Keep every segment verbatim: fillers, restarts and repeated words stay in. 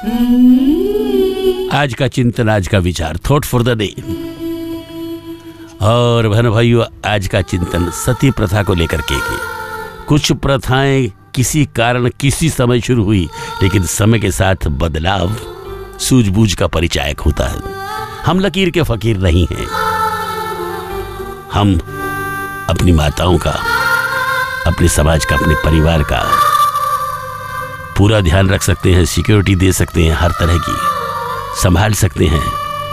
आज का चिंतन, आज का विचार, थॉट फॉर द डे। और बहन भाइयों, आज का चिंतन सती प्रथा को लेकर के किए। कुछ प्रथाएं किसी कारण किसी समय शुरू हुई, लेकिन समय के साथ बदलाव सूझबूझ का परिचायक होता है। हम लकीर के फकीर नहीं हैं। हम अपनी माताओं का, अपने समाज का, अपने परिवार का पूरा ध्यान रख सकते हैं, सिक्योरिटी दे सकते हैं, हर तरह की संभाल सकते हैं।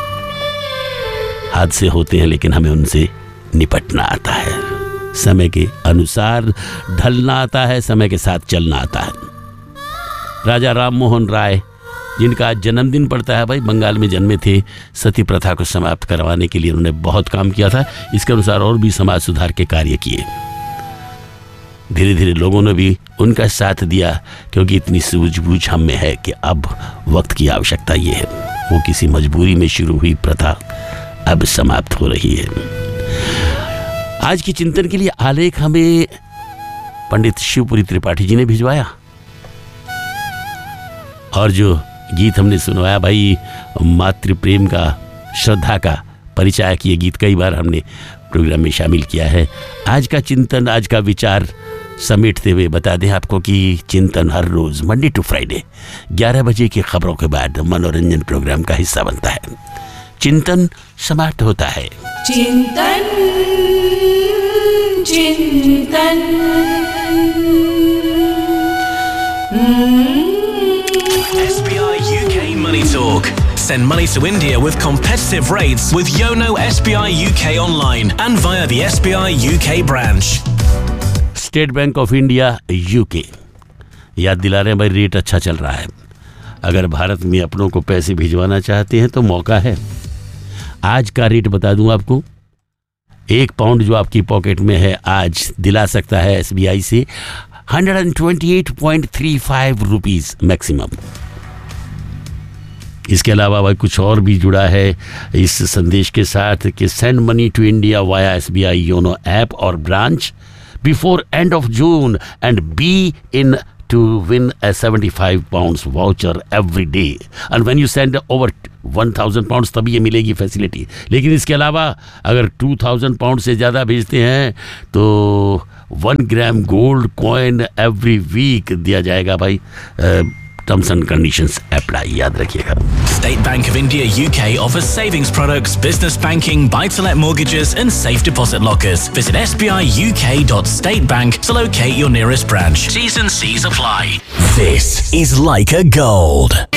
हादसे होते हैं, लेकिन हमें उनसे निपटना आता है, समय के अनुसार ढलना आता है, समय के साथ चलना आता है। राजा राम मोहन राय, जिनका आज जन्मदिन पड़ता है, भाई बंगाल में जन्मे थे। सती प्रथा को समाप्त करवाने के लिए उन्होंने बहुत काम किया था। इसके अनुसार और भी समाज सुधार के कार्य किए। धीरे धीरे लोगों ने भी उनका साथ दिया, क्योंकि इतनी सूझबूझ हम में है कि अब वक्त की आवश्यकता ये है। वो किसी मजबूरी में शुरू हुई प्रथा अब समाप्त हो रही है। आज की चिंतन के लिए आलेख हमें पंडित शिवपुरी त्रिपाठी जी ने भिजवाया, और जो गीत हमने सुनवाया भाई, मातृ प्रेम का, श्रद्धा का परिचायक, ये गीत कई बार हमने प्रोग्राम में शामिल किया है। आज का चिंतन, आज का विचार समेटते हुए बता दें आपको कि चिंतन हर रोज मंडे टू फ्राइडे ग्यारह बजे की खबरों के बाद मनोरंजन प्रोग्राम का हिस्सा बनता है। चिंतन समाप्त होता है। चिंतन चिंतन S B I U K Money Talk. Send money to India with competitive rates with Yono S B I U K online and via the S B I U K branch. State bank of India UK याद दिला रहे हैं भाई, rate अच्छा चल रहा है। अगर भारत में अपनों को पैसे भिजवाना चाहते हैं तो मौका है। आज का रेट बता दूं आपको, एक पाउंड जो आपकी पॉकेट में है आज दिला सकता है एसबीआई से एक सौ अट्ठाईस पॉइंट तीन पाँच रुपीस मैक्सिमम। इसके अलावा भाई कुछ और भी जुड़ा है इस संदेश के साथ कि send money to India via SBI YONO app और branch before end of June and be in to win a seventy-five pounds voucher every day and when you send over one thousand pounds तभी ये मिलेगी facility. लेकिन इसके अलावा अगर two thousand pounds से ज़्यादा भेजते हैं तो one gram gold coin every week दिया जाएगा भाई। टर्म्स एंड कंडीशंस अप्लाई, याद रखिएगा। State Bank of India U K offers savings products, business banking, buy-to-let mortgages and safe deposit lockers. Visit s b i u k dot state bank to locate your nearest branch. T's and C's apply. This is Leica Gold.